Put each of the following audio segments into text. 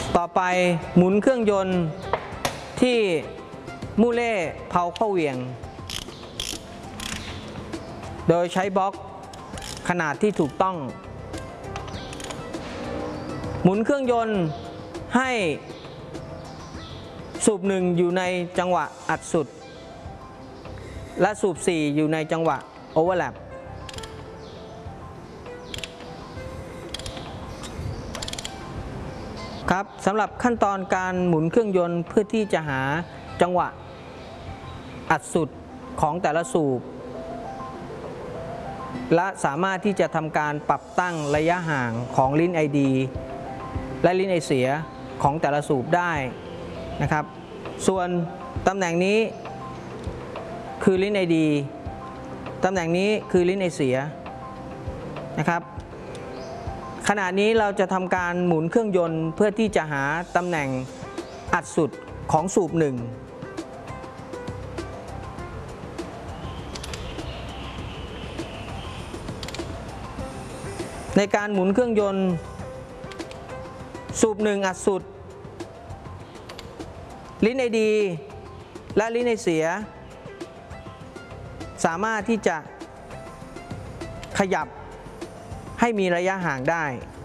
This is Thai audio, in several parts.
ต่อไปหมุนเครื่องยนต์ที่มูเล่เพาเข้าเหวี่ยงโดยใช้บล็อกขนาดที่ถูกต้องหมุนเครื่องยนต์ให้สูบ1อยู่ในจังหวะอัดสุดและสูบ4อยู่ในจังหวะโอเวอร์แลปครับสำหรับขั้นตอนการหมุนเครื่องยนต์เพื่อที่จะหาจังหวะอัดสุดของแต่ละสูบและสามารถที่จะทำการปรับตั้งระยะห่างของลิ้น ID และลิ้นไอเสียของแต่ละสูบได้นะครับส่วนตำแหน่งนี้คือลิ้น ID ตำแหน่งนี้คือลิ้นไอเสียนะครับขณะนี้เราจะทำการหมุนเครื่องยนต์เพื่อที่จะหาตำแหน่งอัดสุดของสูบ1ในการหมุนเครื่องยนต์สูบ1อัดสุดลิ้น ID และลิ้นไอเสียสามารถที่จะขยับให้มีระยะห่างได้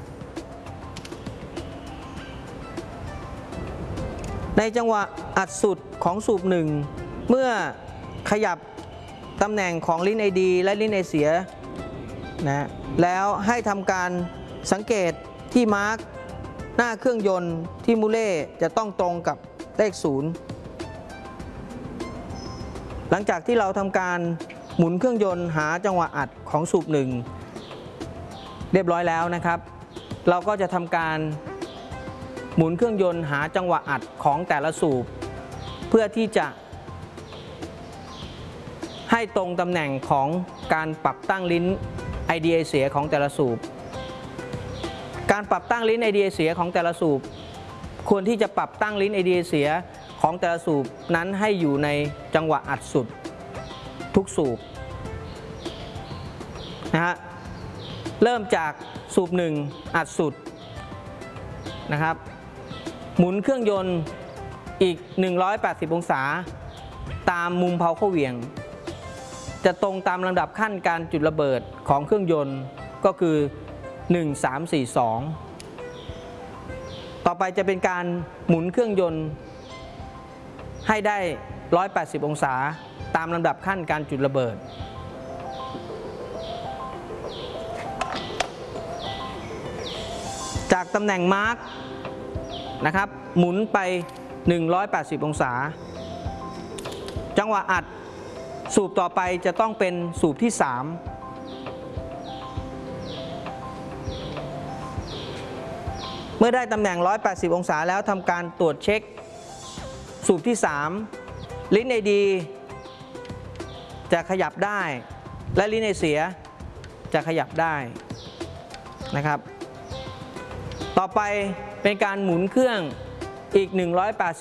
ในจังหวะอัดสุดของสูบ1เมื่อขยับตำแหน่งของลิ้น ID และลิ้นไอเสียนะแล้วให้ทำการสังเกตที่มาร์กหน้าเครื่องยนต์ที่มูเล่จะต้องตรงกับเลข0หลังจากที่เราทำการหมุนเครื่องยนต์หาจังหวะอัดของสูบ1เรียบร้อยแล้วนะครับเราก็จะทำการหมุนเครื่องยนต์หาจังหวะอัดของแต่ละสูบเพื่อที่จะให้ตรงตำแหน่งของการปรับตั้งลิ้น IDA เสียของแต่ละสูบการปรับตั้งลิ้น IDA เสียของแต่ละสูบควรที่จะปรับตั้งลิ้น IDA เสียของแต่ละสูบนั้นให้อยู่ในจังหวะอัดสุดทุกสูบนะฮะเริ่มจากสูบ1อัดสุดนะครับหมุนเครื่องยนต์อีก180องศาตามมุมเพาเข้าเหวี่ยงจะตรงตามลำดับขั้นการจุดระเบิดของเครื่องยนต์ก็คือ1 3 4 2ต่อไปจะเป็นการหมุนเครื่องยนต์ให้ได้180องศาตามลำดับขั้นการจุดระเบิดจากตำแหน่งมาร์กนะครับหมุนไป180องศาจังหวะอัดสูบต่อไปจะต้องเป็นสูบที่3เมื่อได้ตำแหน่ง180องศาแล้วทำการตรวจเช็คสูบที่3ลิ้น ID จะขยับได้และลิ้นไอเสียจะขยับได้นะครับต่อไปเป็นการหมุนเครื่องอีก180